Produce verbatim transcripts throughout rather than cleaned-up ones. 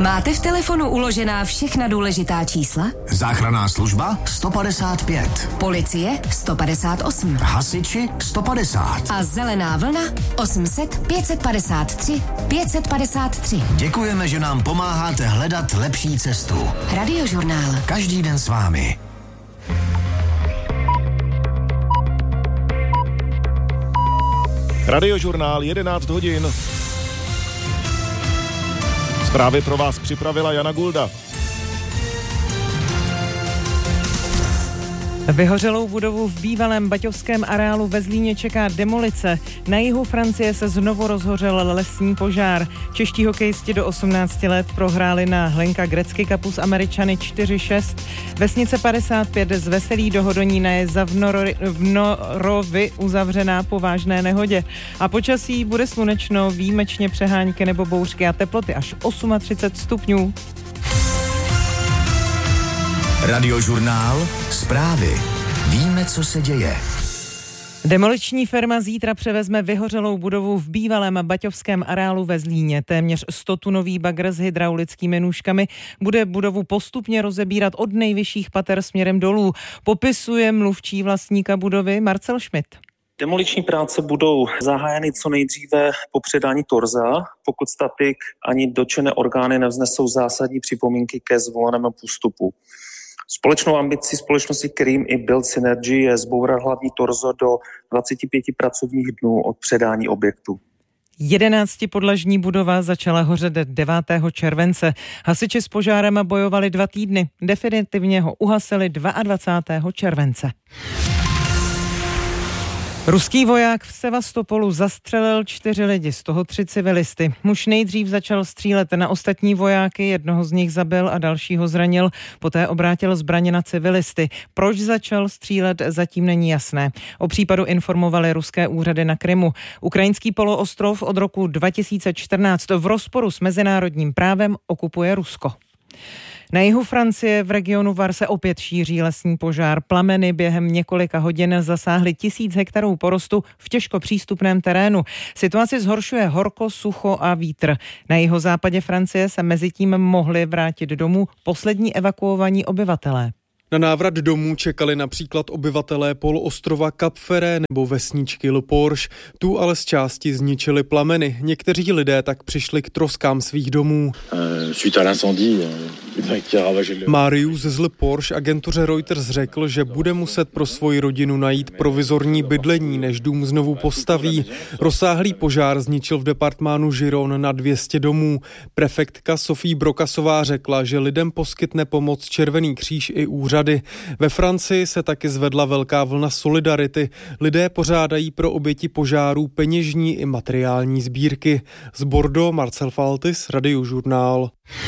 Máte v telefonu uložená všechna důležitá čísla? Záchranná služba sto padesát pět. Policie sto padesát osm. Hasiči sto padesát. A zelená vlna osm set pět padesát tři pět padesát tři. Děkujeme, že nám pomáháte hledat lepší cestu. Radiožurnál. Každý den s vámi. Radiožurnál jedenáct hodin. Zprávy pro vás připravila Jana Gulda. Vyhořelou budovu v bývalém baťovském areálu ve Zlíně čeká demolice. Na jihu Francie se znovu rozhořel lesní požár. Čeští hokejisti do osmnácti let prohráli na Hlinka Gretzky Cupu s Američany čtyři šest. Vesnice padesát pět z Veselí do Hodonína je za Vnorovi, Vnorovi uzavřená po vážné nehodě. A počasí bude slunečno, výjimečně přehánky nebo bouřky a teploty až třicet osm stupňů. Radiožurnál. Zprávy. Víme, co se děje. Demoliční firma zítra převezme vyhořelou budovu v bývalém baťovském areálu ve Zlíně. Téměř stotunový bagr s hydraulickými nůžkami bude budovu postupně rozebírat od nejvyšších pater směrem dolů. Popisuje mluvčí vlastníka budovy Marcel Schmidt. Demoliční práce budou zahájeny co nejdříve po předání torza, pokud statik ani dotčené orgány nevznesou zásadní připomínky ke zvolenému postupu. Společnou ambicí společnosti Cream i Build Synergy je zbourat hlavní torzo do dvacet pět pracovních dnů od předání objektu. Jedenáctipodlažní budova začala hořet devátého července. Hasiči s požárem bojovali dva týdny. Definitivně ho uhasili dvacátého druhého července. Ruský voják v Sevastopolu zastřelil čtyři lidi, z toho tři civilisty. Muž nejdřív začal střílet na ostatní vojáky, jednoho z nich zabil a dalšího zranil, poté obrátil zbraně na civilisty. Proč začal střílet, zatím není jasné. O případu informovaly ruské úřady na Krymu. Ukrajinský poloostrov od roku dva tisíce čtrnáct v rozporu s mezinárodním právem okupuje Rusko. Na jihu Francie v regionu Var se opět šíří lesní požár. Plameny během několika hodin zasáhly tisíc hektarů porostu v těžko přístupném terénu. Situaci zhoršuje horko, sucho a vítr. Na jihozápadě Francie se mezitím mohli vrátit domů poslední evakuovaní obyvatelé. Na návrat domů čekali například obyvatelé poloostrova Cap Ferret nebo vesničky Le Porche. Tu ale z části zničili plameny. Někteří lidé tak přišli k troskám svých domů. Marius z Le Porche agentuře Reuters řekl, že bude muset pro svoji rodinu najít provizorní bydlení, než dům znovu postaví. Rozsáhlý požár zničil v departmánu Giron na dvě stě domů. Prefektka Sophie Brokasová řekla, že lidem poskytne pomoc Červený kříž i úřad. Ve Francii se taky zvedla velká vlna solidarity. Lidé pořádají pro oběti požárů peněžní i materiální sbírky. Z Bordeaux Marcel Faltis, Radiožurnál.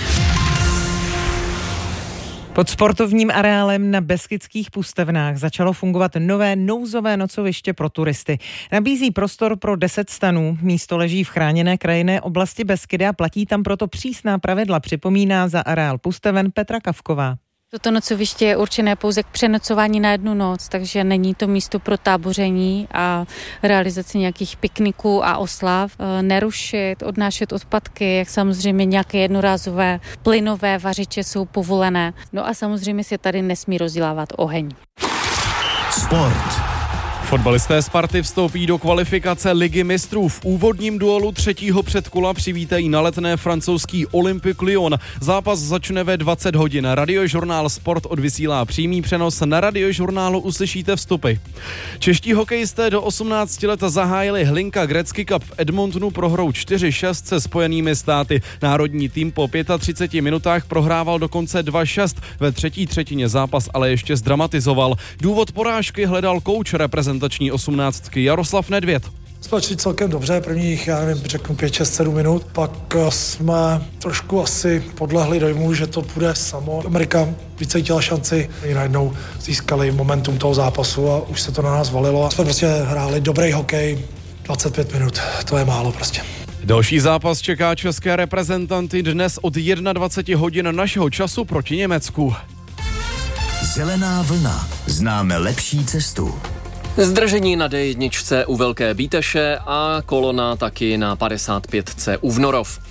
Pod sportovním areálem na Beskydských Pustevnách začalo fungovat nové nouzové nocoviště pro turisty. Nabízí prostor pro deset stanů. Místo leží v chráněné krajinné oblasti Beskydy a platí tam proto přísná pravidla, připomíná za areál Pusteven Petra Kavková. Toto nocoviště je určené pouze k přenocování na jednu noc, takže není to místo pro táboření a realizaci nějakých pikniků a oslav. Nerušit, odnášet odpadky, jak samozřejmě nějaké jednorázové plynové vařiče jsou povolené. No a samozřejmě se tady nesmí rozdělávat oheň. Sport. Fotbalisté Sparty vstoupí do kvalifikace Ligy mistrů. V úvodním duelu třetího předkola přivítají na Letné francouzský Olympique Lyon. Zápas začne ve dvacet hodin. Radiožurnál Sport odvysílá přímý přenos. Na Radiožurnálu uslyšíte vstupy. Čeští hokejisté do osmnácti let zahájili Hlinka Gretzky Cup v Edmontonu prohrou čtyři šest se Spojenými státy. Národní tým po třiceti pěti minutách prohrával dokonce dva šest. Ve třetí třetině zápas ale ještě zdramatizoval. Důvod porážky hledal kouč reprezentační osmnáctky Jaroslav Nedvěd. Jsme šli celkem dobře, prvních, já nevím, řeknu pět, šest, sedm minut, pak jsme trošku asi podlehli dojmu, že to bude samo. Amerika více cítila šanci, i najednou získali momentum toho zápasu a už se to na nás valilo. Jsme prostě hráli dobrý hokej, dvacet pět minut, to je málo prostě. Další zápas čeká české reprezentanty dnes od dvacet jedna hodin našeho času proti Německu. Zelená vlna. Známe lepší cestu. Zdržení na dé jedna u Velké Bíteše a kolona taky na padesát pětce u Vnorov.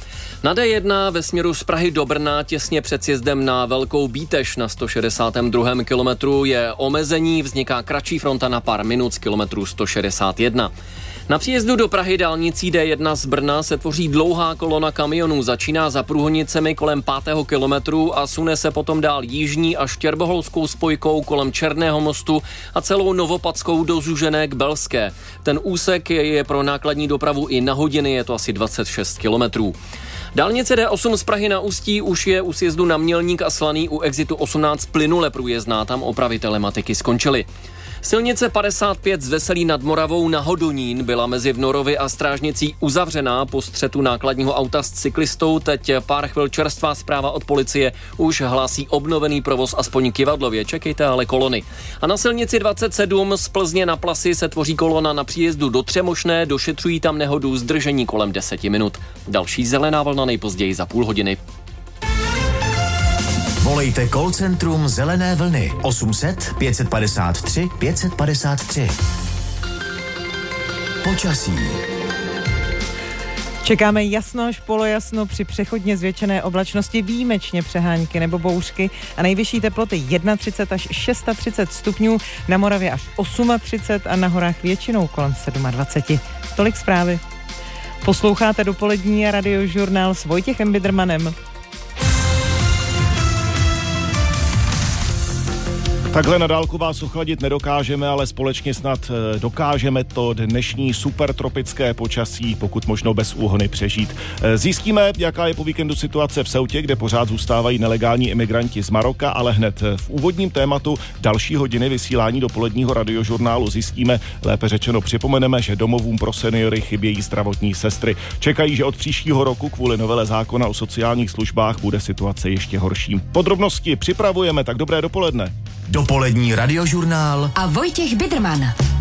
Na D jedna ve směru z Prahy do Brna těsně před sjezdem na Velkou Bíteš na sto šedesátém druhém kilometru je omezení, vzniká kratší fronta na pár minut z kilometru sto šedesát jedna. Na příjezdu do Prahy dálnicí D jedna z Brna se tvoří dlouhá kolona kamionů, začíná za Průhonicemi kolem pátého kilometru a sune se potom dál jižní až Štěrboholskou spojkou kolem Černého mostu a celou Novopadskou do Zužené k Belské. Ten úsek je pro nákladní dopravu i na hodiny, je to asi dvacet šest kilometrů. Dálnice D osm z Prahy na Ústí už je u sjezdu na Mělník a Slaný u exitu osmnáct plynule průjezdná, tam opravy telematiky skončily. Silnice padesát pět z Veselí nad Moravou na Hodonín byla mezi Vnorovy a Strážnicí uzavřená po střetu nákladního auta s cyklistou. Teď pár chvil čerstvá zpráva od policie už hlásí obnovený provoz aspoň kyvadlově. Čekejte ale kolony. A na silnici dvacet sedm z Plzně na Plasy se tvoří kolona na příjezdu do Třemošné, došetřují tam nehodu, zdržení kolem deseti minut. Další zelená vlna nejpozději za půl hodiny. Volejte call centrum Zelené vlny osm set pět padesát tři pět padesát tři. Počasí. Čekáme jasno až polojasno při přechodně zvětšené oblačnosti, výjimečně přehánky nebo bouřky a nejvyšší teploty třicet jedna až třicet šest stupňů, na Moravě až třicet osm a na horách většinou kolem dvacet sedm. Tolik zprávy. Posloucháte dopolední radiožurnál s Vojtěchem Bidermanem. Takhle na dálku vás ochladit nedokážeme, ale společně snad dokážeme to dnešní supertropické počasí, pokud možno bez úhony, přežít. Zjistíme, jaká je po víkendu situace v Ceutě, kde pořád zůstávají nelegální imigranti z Maroka, ale hned v úvodním tématu další hodiny vysílání dopoledního radiožurnálu zjistíme, lépe řečeno připomeneme, že domovům pro seniory chybějí zdravotní sestry. Čekají, že od příštího roku kvůli novele zákona o sociálních službách bude situace ještě horší. Podrobnosti připravujeme, tak dobré dopoledne. Dopolední radiožurnál a Vojtěch Biderman.